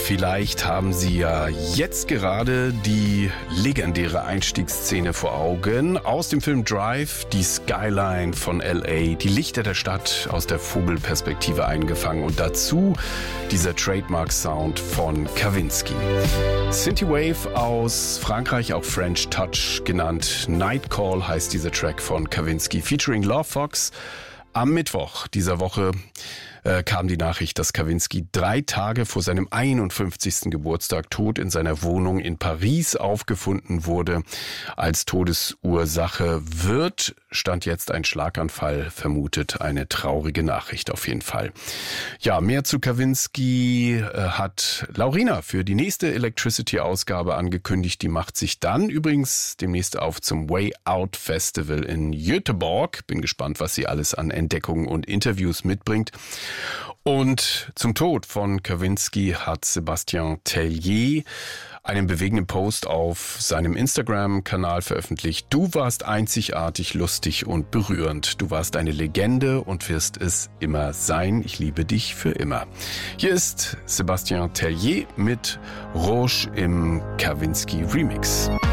Vielleicht haben Sie ja jetzt gerade die legendäre Einstiegsszene vor Augen aus dem Film Drive, die Skyline von L.A., die Lichter der Stadt aus der Vogelperspektive eingefangen und dazu dieser Trademark-Sound von Kavinsky. Synthwave aus Frankreich, auch French Touch genannt. Night Call heißt dieser Track von Kavinsky, featuring Law Fox. Am Mittwoch dieser Woche kam die Nachricht, dass Kavinsky 3 Tage vor seinem 51. Geburtstag tot in seiner Wohnung in Paris aufgefunden wurde. Als Todesursache wird, stand jetzt ein Schlaganfall vermutet. Eine traurige Nachricht auf jeden Fall. Ja, mehr zu Kavinsky hat Laurina für die nächste Electricity-Ausgabe angekündigt. Die macht sich dann übrigens demnächst auf zum Way Out Festival in Göteborg. Bin gespannt, was sie alles an Entdeckungen und Interviews mitbringt. Und zum Tod von Kavinsky hat Sébastien Tellier einen bewegenden Post auf seinem Instagram-Kanal veröffentlicht. Du warst einzigartig, lustig und berührend. Du warst eine Legende und wirst es immer sein. Ich liebe dich für immer. Hier ist Sébastien Tellier mit Rouge im Kavinsky Remix.